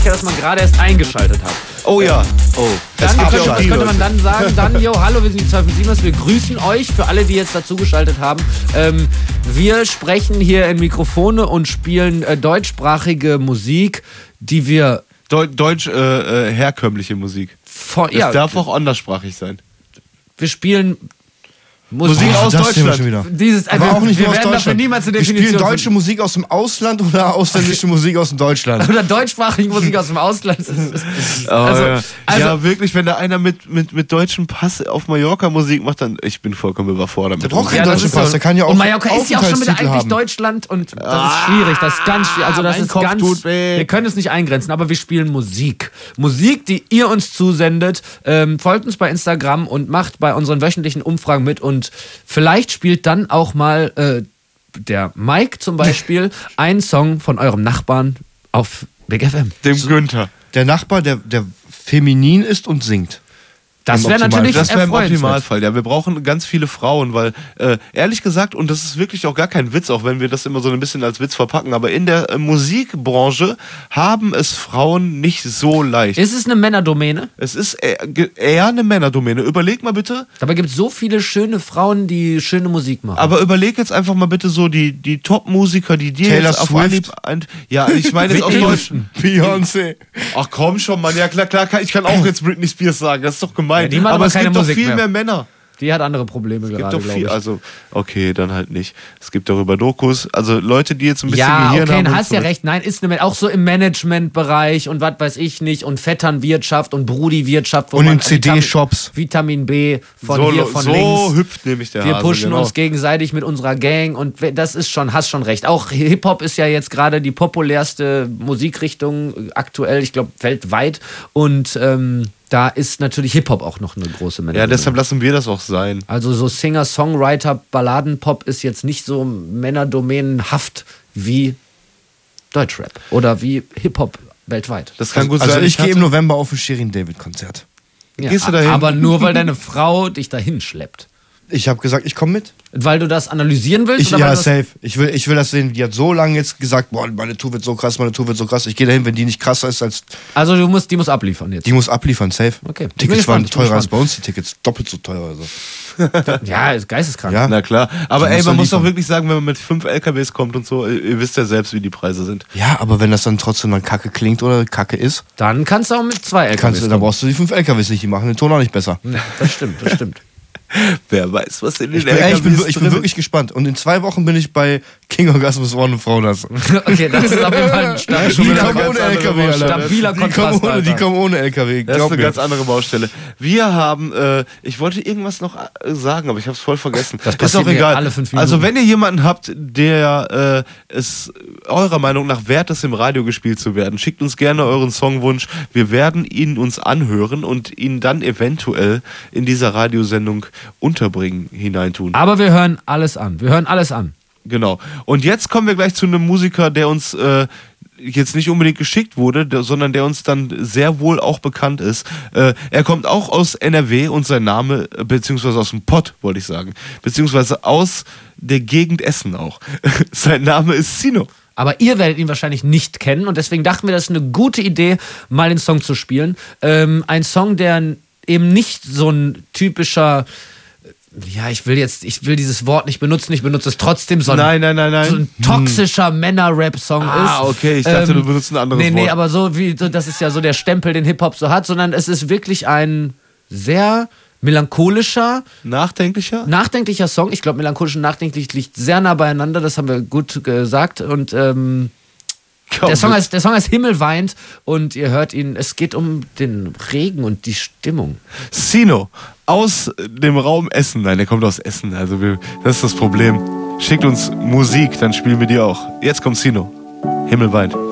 ja, dass man gerade erst eingeschaltet hat. Oh ja. Dann könnte man dann sagen, hallo, wir sind die 257ers, wir grüßen euch, für alle, die jetzt dazugeschaltet haben. Wir sprechen hier in Mikrofone und spielen deutschsprachige Musik, die wir... herkömmliche Musik. Es darf auch anderssprachig sein. Wir spielen... Musik aus Deutschland. Aber auch nicht nur aus Deutschland. Wir spielen deutsche Musik aus dem Ausland oder ausländische Musik aus dem Deutschland. Oder deutschsprachige Musik aus dem Ausland. Ja, wirklich, wenn da einer mit deutschem Pass auf Mallorca Musik macht, dann ich bin vollkommen überfordert. Der braucht keinen deutschen Pass, der kann ja auch. Und Mallorca ist ja auch schon wieder eigentlich haben. Deutschland und das ist schwierig, das ist ganz schwierig. Also das ist ganz. Wir können es nicht eingrenzen, aber wir spielen Musik. Musik, die ihr uns zusendet. Folgt uns bei Instagram und macht bei unseren wöchentlichen Umfragen mit und vielleicht spielt dann auch mal der Mike zum Beispiel einen Song von eurem Nachbarn auf Big FM. Dem Günther. Der Nachbar, der feminin ist und singt. Das wäre natürlich Das wäre im Optimalfall. Ja, wir brauchen ganz viele Frauen, weil ehrlich gesagt, und das ist wirklich auch gar kein Witz, auch wenn wir das immer so ein bisschen als Witz verpacken, aber in der Musikbranche haben es Frauen nicht so leicht. Ist es eine Männerdomäne? Es ist eher eine Männerdomäne. Überleg mal bitte. Dabei gibt es so viele schöne Frauen, die schöne Musik machen. Aber überleg jetzt einfach mal bitte so die Top-Musiker, die dir Taylor jetzt auf Swift. Ja, ich meine jetzt aus Deutschland. Beyoncé. Ach komm schon, Mann. Ja klar, ich kann auch jetzt Britney Spears sagen. Das ist doch gemein. Ja, die macht aber es keine gibt doch Musik viel mehr. mehr Männer. Die hat andere Probleme Es gibt gerade, doch glaube viel, ich. also okay, dann halt nicht. Es gibt darüber Dokus, also Leute, die jetzt ein bisschen Gehirn okay, haben. du hast ja recht. Nein, ist auch so im Managementbereich und was weiß ich nicht und Vetternwirtschaft und Brudi-Wirtschaft. Und in CD-Shops. Vitamin B von links. So hüpft nämlich der Wir Hase, pushen genau. uns gegenseitig mit unserer Gang und das ist schon, hast schon recht. Auch Hip-Hop ist ja jetzt gerade die populärste Musikrichtung aktuell, ich glaube weltweit und da ist natürlich Hip-Hop auch noch eine große Menge. Ja, deshalb lassen wir das auch sein. Also so Singer, Songwriter, Balladenpop ist jetzt nicht so männerdomänenhaft wie Deutschrap oder wie Hip-Hop weltweit. Das kann gut Also sein. ich gehe im November auf ein Shirin David Konzert. Ja, Gehst du dahin? aber nur, weil deine Frau dich dahin schleppt. Ich habe gesagt, ich komme mit. Weil du das analysieren willst? Oder weil Ja, du das safe. Ich will das sehen. Die hat so lange jetzt gesagt, boah, meine Tour wird so krass. Ich gehe dahin, wenn die nicht krasser ist als... Also die muss abliefern jetzt. Die muss abliefern, safe. Okay. Tickets waren teurer als gespannt. bei uns, die Tickets doppelt so teuer. Also. Ja, ist geisteskrank. Ja. Na klar. Aber ey, muss man er muss doch liefern. wirklich sagen, wenn man mit 5 LKWs kommt und so, ihr wisst ja selbst, wie die Preise sind. Ja, aber wenn das dann trotzdem dann kacke klingt oder kacke ist, Dann kannst du auch mit 2 LKWs da brauchst du die 5 LKWs nicht, die machen den Ton auch nicht besser. Ja, das stimmt. Wer weiß, was in den Ich LKWs bin wirklich gespannt. Und in 2 Wochen bin ich bei King Orgasmus One und Frau das. Okay, das ist auf jeden Fall ein stabiler Kontrast. Die kommen ohne LKW. Das ist Glaub eine mir. ganz andere Baustelle. Wir haben, ich wollte irgendwas noch sagen, aber ich habe es voll vergessen. Das ist passiert auch mir egal. alle 5 Minuten. Also wenn ihr jemanden habt, der es eurer Meinung nach wert ist, im Radio gespielt zu werden, schickt uns gerne euren Songwunsch. Wir werden ihn uns anhören und ihn dann eventuell in dieser Radiosendung unterbringen, hineintun. Aber wir hören alles an. Genau. Und jetzt kommen wir gleich zu einem Musiker, der uns jetzt nicht unbedingt geschickt wurde, sondern der uns dann sehr wohl auch bekannt ist. Er kommt auch aus NRW und sein Name, beziehungsweise aus dem Pott, wollte ich sagen, beziehungsweise aus der Gegend Essen auch. Sein Name ist Sino. Aber ihr werdet ihn wahrscheinlich nicht kennen und deswegen dachten wir, das ist eine gute Idee, mal den Song zu spielen. Ein Song, der eben nicht so ein typischer, ja, ich will dieses Wort nicht benutzen, ich benutze es trotzdem, so ein toxischer Männer-Rap-Song ist. Ah, okay, ich dachte, du benutzt ein anderes Wort. Nee, aber das ist ja so der Stempel, den Hip-Hop so hat, sondern es ist wirklich ein sehr melancholischer, nachdenklicher Song. Ich glaube, melancholisch und nachdenklich liegt sehr nah beieinander, das haben wir gut gesagt und der Song heißt Himmel weint und ihr hört ihn, es geht um den Regen und die Stimmung. Sino aus dem Raum Essen. Nein, der kommt aus Essen. Also das ist das Problem. Schickt uns Musik, dann spielen wir die auch. Jetzt kommt Sino. Himmel weint.